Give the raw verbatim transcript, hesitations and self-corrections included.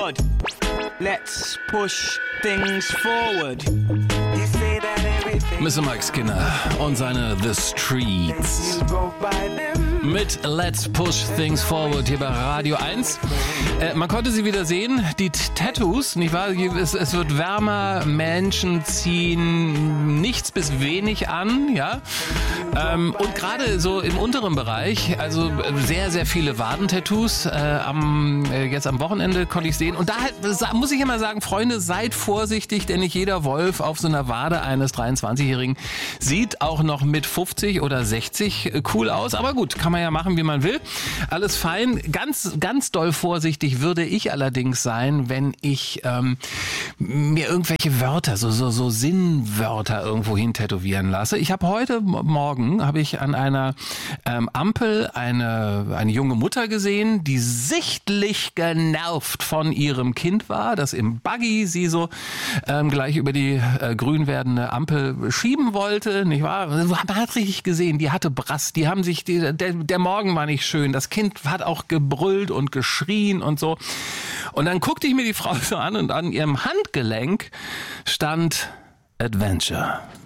God. Let's push things forward. You say that everything Mister Mike Skinner und seine The Streets. go by them. Mit Let's Push Things Forward hier bei Radio eins. Äh, man konnte sie wieder sehen, die T- Tattoos, nicht wahr? Es, es wird wärmer, Menschen ziehen nichts bis wenig an, ja. Ähm, und gerade so im unteren Bereich, also sehr, sehr viele Wadentattoos. Äh, am, äh, jetzt am Wochenende konnte ich sehen. Und da halt, muss ich immer sagen, Freunde, seid vorsichtig, denn nicht jeder Wolf auf so einer Wade eines dreiundzwanzigjährigen sieht auch noch mit fünfzig oder sechzig cool aus. Aber gut, kann man ja machen, wie man will. Alles fein. Ganz, ganz doll vorsichtig würde ich allerdings sein, wenn ich ähm, mir irgendwelche Wörter, so, so, so Sinnwörter irgendwo hin tätowieren lasse. Ich habe heute Morgen, habe ich an einer ähm, Ampel eine, eine junge Mutter gesehen, die sichtlich genervt von ihrem Kind war, das im Buggy sie so ähm, gleich über die äh, grün werdende Ampel schieben wollte, nicht wahr? Man hat richtig gesehen, die hatte Brass, die haben sich, die, der, der Morgen war nicht schön, das Kind hat auch gebrüllt und geschrien und so. Und dann guckte ich mir die Frau so an und an ihrem Handgelenk stand Adventure.